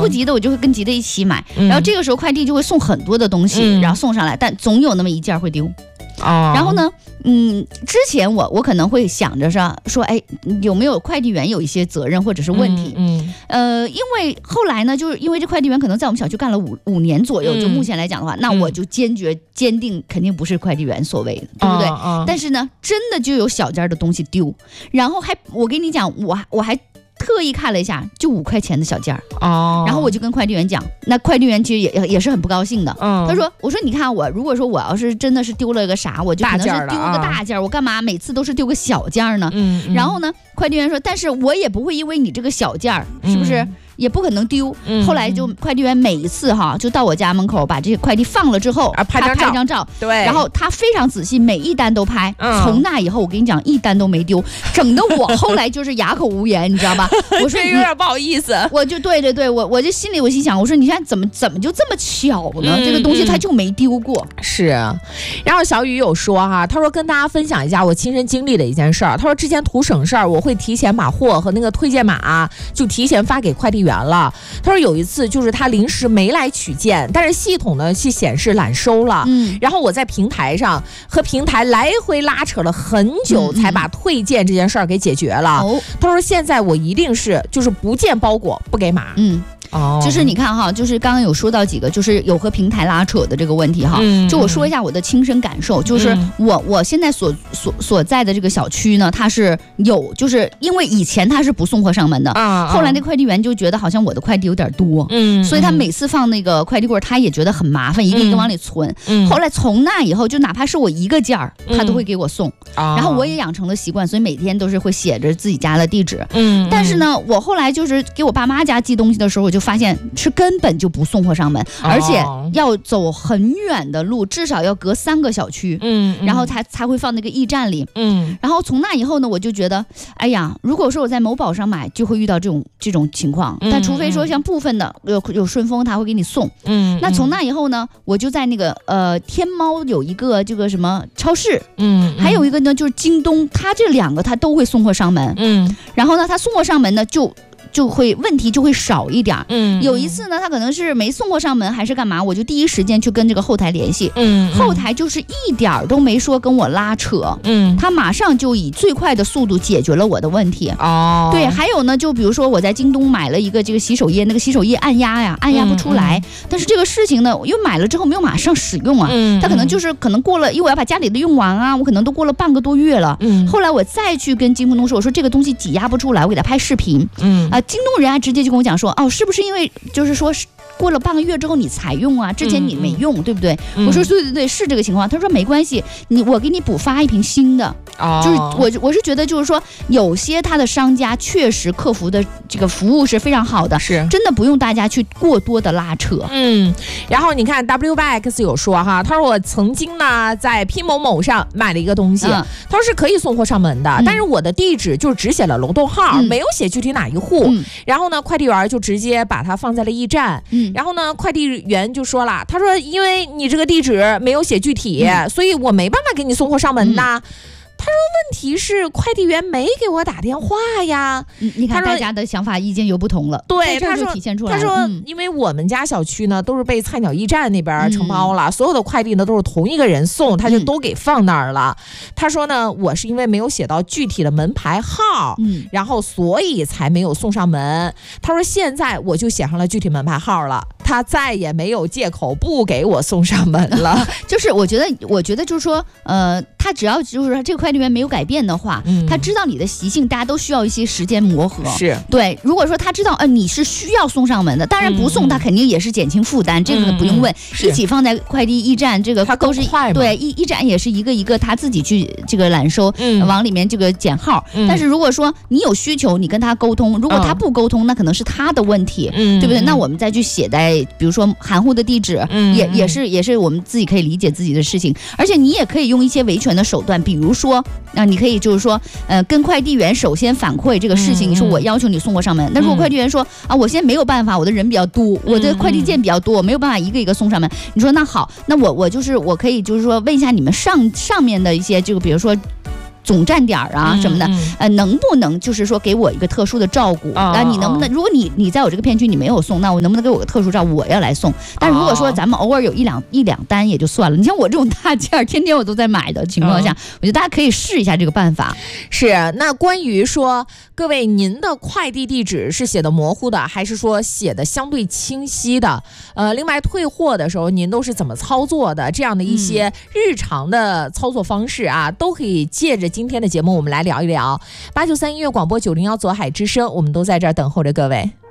不急的我就会跟急的一起买，然后这个时候快递就会送很多的东西，然后送上来，但总有那么一件会丢。然后呢，之前我可能会想着说，哎，有没有快递员有一些责任或者是问题？因为后来呢，就是因为这快递员可能在我们小区干了5年左右，就目前来讲的话，那我就坚定肯定不是快递员所为的，对不对？但是呢，真的就有小件的东西丢，然后我跟你讲，我还特意看了一下，就5块钱的小件儿然后我就跟快递员讲，那快递员其实也是很不高兴的。我说你看我，如果说我要是真的是丢了个啥，我就可能是丢个大件儿，我干嘛每次都是丢个小件儿呢？然后呢，快递员说，但是我也不会因为你这个小件儿，是不是？也不可能丢。后来就快递员每一次就到我家门口把这些快递放了之后， 拍张照， 对，然后他非常仔细，每一单都拍。从那以后，我跟你讲，一单都没丢，整得我后来就是哑口无言，你知道吧？我说有点不好意思， 我就对，我就心想，我说你看怎么就这么巧呢？这个东西他就没丢过。 是，然后小雨有说他说跟大家分享一下我亲身经历的一件事儿。他说之前图省事儿，我会提前把货和那个推荐码就提前发给快递员了。他说有一次就是他临时没来取件，但是系统呢是显示揽收了。然后我在平台上和平台来回拉扯了很久，才把退件这件事儿给解决了。他说现在我一定是就是不见包裹不给码。 就是你看就是刚刚有说到几个，就是有和平台拉扯的这个问题就我说一下我的亲身感受，就是我现在所在的这个小区呢，它是有，就是因为以前它是不送货上门的，后来那快递员就觉得好像我的快递有点多，所以他每次放那个快递柜，他也觉得很麻烦，一个一个往里存。后来从那以后，就哪怕是我一个件儿，他都会给我送，然后我也养成了习惯，所以每天都是会写着自己家的地址。但是呢，我后来就是给我爸妈家寄东西的时候，我就发现是根本就不送货上门，而且要走很远的路，至少要隔3个小区，然后才会放那个驿站里。然后从那以后呢，我就觉得，哎呀，如果说我在某宝上买，就会遇到这种情况，但除非说像部分的有顺丰，他会给你送。那从那以后呢，我就在那个天猫有一个这个什么超市，还有一个呢就是京东，它这2个它都会送货上门。然后呢，它送货上门呢就会问题就会少一点。有一次呢，他可能是没送货上门还是干嘛，我就第一时间去跟这个后台联系。后台就是一点都没说跟我拉扯。他马上就以最快的速度解决了我的问题。对，还有呢，就比如说我在京东买了一个这个洗手液，那个洗手液按压不出来，但是这个事情呢，因为买了之后没有马上使用他可能过了，因为我要把家里的用完我可能都过了半个多月了。后来我再去跟京东说，我说这个东西挤压不出来，我给他拍视频。京东人家直接就跟我讲说，是不是因为就是说过了半个月之后你才用之前你没用，对不对？我说对，是这个情况。他说没关系，我给你补发一瓶新的。就是我是觉得就是说，有些他的商家确实客服的这个服务是非常好的，是真的不用大家去过多的拉扯。 然后你看 WYX 有说他说我曾经呢在拼某某上买了一个东西，他说是可以送货上门的，但是我的地址就只写了楼栋号，没有写具体哪一户。然后呢，快递员就直接把它放在了驿站。然后呢，快递员就说了，他说因为你这个地址没有写具体，所以我没办法给你送货上门呐。他说问题是快递员没给我打电话呀。 你看大家的想法意见又不同了。 对， 他说体现出来了。 他说因为我们家小区呢都是被菜鸟驿站那边承包了，所有的快递呢都是同一个人送，他就都给放那儿了。他说呢，我是因为没有写到具体的门牌号，然后所以才没有送上门。他说现在我就写上了具体门牌号了，他再也没有借口不给我送上门了。 就是我觉得就是说他只要就是说这个快递员没有改变的话，他知道你的习性，大家都需要一些时间磨合。 是对， 如果说他知道你是需要送上门的，当然不送他肯定也是减轻负担，这个不用问，一起放在快递驿站，这个都是对驿站也是一个一个他自己去这个揽收，往里面这个减号。但是如果说你有需求，你跟他沟通，如果他不沟通，那可能是他的问题，对不对？那我们再去写在比如说含糊的地址，也是我们自己可以理解自己的事情，而且你也可以用一些维权的手段，比如说你可以就是说跟快递员首先反馈这个事情，你说我要求你送货上门，那如果快递员说我现在没有办法，我的人比较多，我的快递件比较多，我没有办法一个一个送上门，你说那好，那我可以就是说问一下你们上面的一些这个比如说总站点啊什么的，能不能就是说给我一个特殊的照顾啊？你能不能，如果你在我这个片区你没有送，那我能不能给我个特殊照顾，我要来送？但如果说咱们偶尔有一两单也就算了，你像我这种大件儿，天天我都在买的情况下，我觉得大家可以试一下这个办法。 是，那关于说各位您的快递地址是写的模糊的，还是说写的相对清晰的？另外退货的时候您都是怎么操作的？这样的一些日常的操作方式啊，都可以借着今天的节目我们来聊一聊。893音乐广播901左海之声，我们都在这儿等候着各位。